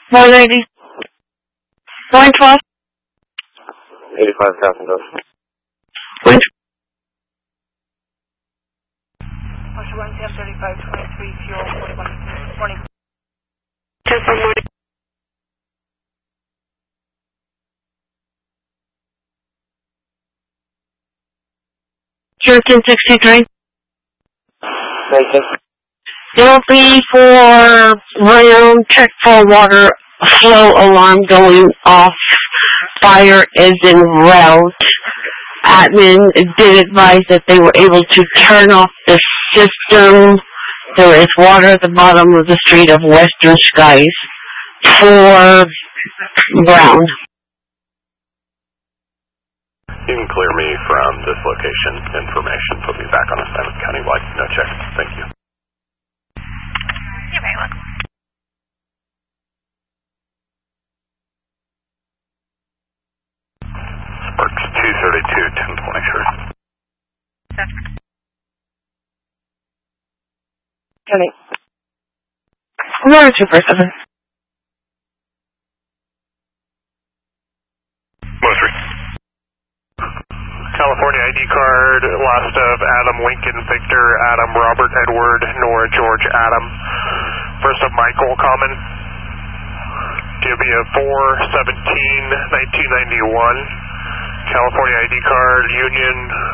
180. 112. 85,000 dollars. Wind. Osha 1, TF 3523, fuel 41. Morning. 10 for morning. Sure, 1063. It'll be for round check for water flow alarm going off. Fire is en route. Admin did advise that they were able to turn off the system. There is water at the bottom of the street of Western Skies for ground. You can clear me from this location information. Put me back on assignment countywide. No check. Thank you. You're very welcome. Sparks 232, 1023. That's Jenny. 247. Moser. California ID card, last of Adam Lincoln Victor, Adam Robert Edward, Nora George Adam. First of Michael Common. Give me a 4/17/1991. California ID card, Union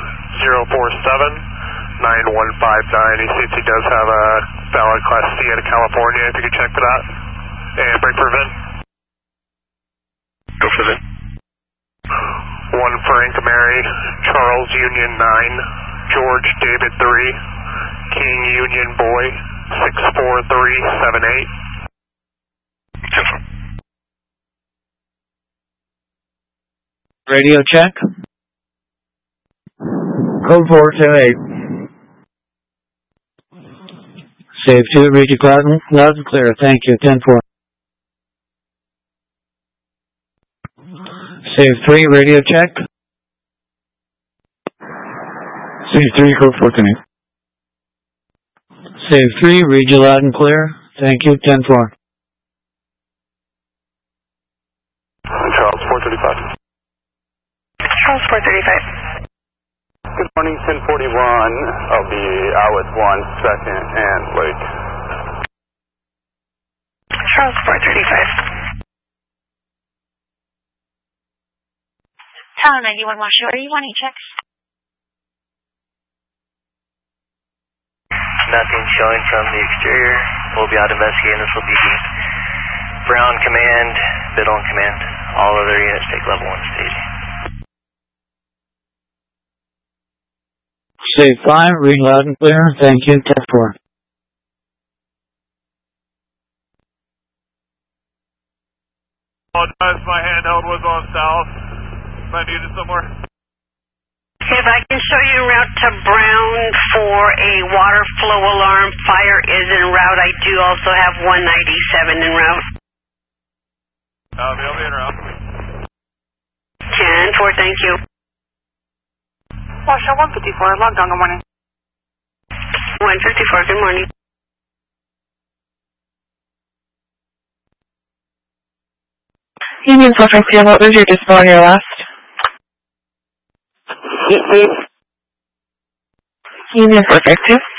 047-9159. He states he does have a valid Class C out of California. If you could check for that. And brake for VIN. Go for VIN. 1 Frank Mary, Charles Union 9, George David 3, King Union Boy 64378. Radio check. Code 428. Save 2, read you loud and clear. Thank you. 10-4. Save 3, radio check. Save 3, code 428. Save 3, read you loud and clear. Thank you. 10-4. Charles 435. Charles 435. Good morning, 1041. I'll be out 1 second and Lake. Charles 435. Tower 91 Marshall, are you wanting checks? Nothing showing from the exterior. We'll be out investigating. This will be Brown Command, Biddle and Command. All other units take level 1 stage. Save 5, read loud and clear. Thank you. 10-4. Apologize, my handheld was on south. I needed somewhere. If I can show you en route to Brown for a water flow alarm, fire is en route. I do also have 197 en route. I'll be en route. 10-4, thank you. Washoe 154, logged on, good morning. 154, good morning. Union 450, what was your dispo on your last? Union 450.